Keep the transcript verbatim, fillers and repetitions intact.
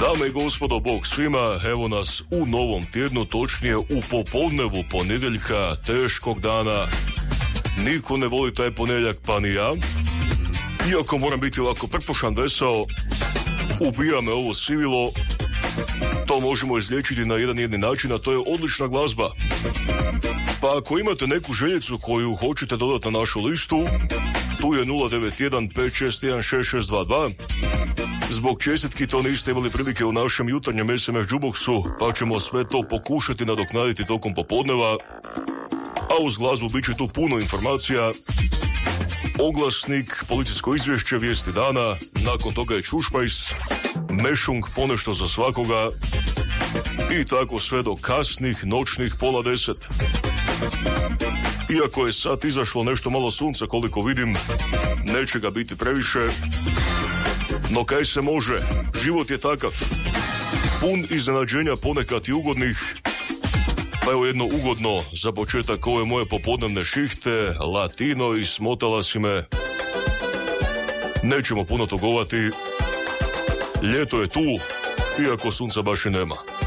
Dame i gospodo, bog svima, evo nas u novom tjednu, točnije u popodnevu ponedjeljka, teškog dana. Niko ne voli taj ponedjeljak, pa ni ja. Iako moram biti ovako prpušan, vesao, ubija me ovo sivilo, to možemo izliječiti na jedan jedni način, a to je odlična glazba. Pa ako imate neku željicu koju hoćete dodati na našu listu, tu je nula devet jedan pet šest jedan šest šest dva dva. Zbog čestitki to niste imali prilike u našem jutarnjem es em es džuboksu, pa ćemo sve to pokušati nadoknaditi tokom popodneva, a uz glazbu bit će tu puno informacija, oglasnik, policijsko izvješće, vijesti dana, nakon toga je čušpajs, mešung, ponešto za svakoga i tako sve do kasnih noćnih pola deset. Iako je sad izašlo nešto malo sunca, koliko vidim, neće ga biti previše, no kaj se može, život je takav, pun iznenađenja, ponekad i ugodnih. Pa evo jedno ugodno za početak ove moje popodnevne šihte, latino i smotala si me. Nećemo puno togovati, ljeto je tu, iako sunca baš i nema.